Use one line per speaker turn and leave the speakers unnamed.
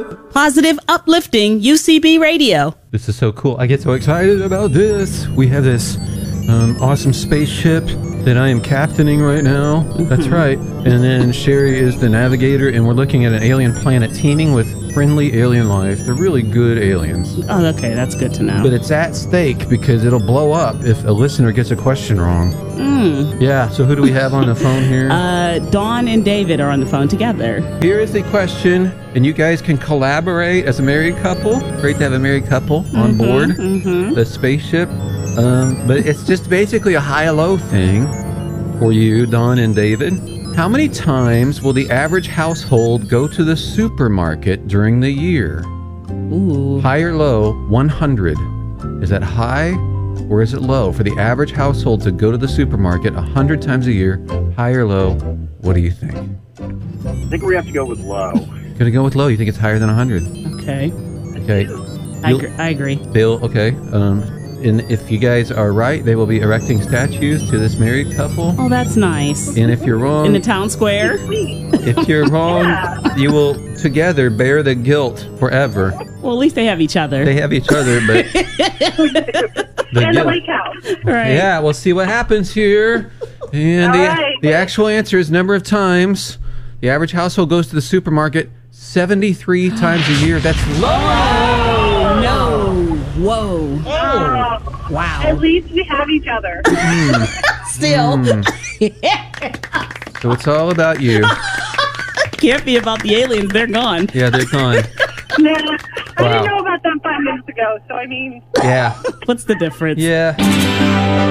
Positive, uplifting UCB radio.
This is so cool. I get so excited about this. We have this awesome spaceship that I am captaining right now. That's right. And then Sherry is the navigator, and we're looking at an alien planet teeming with friendly alien life. They're really good aliens.
Oh, okay, that's good to know.
But it's at stake because it'll blow up if a listener gets a question wrong. Yeah, so who do we have on the phone here?
Dawn and David are on the phone together.
Here is the question, and you guys can collaborate as a married couple. Great to have a married couple on board the spaceship. But it's just basically a high-low thing for you, Dawn and David. How many times will the average household go to the supermarket during the year?
Ooh.
High or low? 100. Is that high or is it low? For the average household to go to the supermarket 100 times a year, high or low? What do you think?
I think we have to go with low.
Gonna go with low. You think it's higher than 100?
Okay.
Okay.
I agree.
Bill, okay. And if you guys are right, they will be erecting statues to this married couple.
Oh, that's nice.
And if you're wrong,
In the town square?
if you're wrong, you will together bear the guilt forever.
Well, at least they have each other.
They have each other, but
And the lake house.
Right.
Yeah, we'll see what happens here. And the actual answer is number of times. The average household goes to the supermarket 73 times a year. That's low.
Oh, no. Whoa. Wow.
At least we have each other.
Still.
So it's all about you.
Can't be about the aliens. They're gone.
Yeah, they're gone.
Nah, I didn't know about them 5 minutes ago, so I mean...
Yeah.
What's the difference?
Yeah.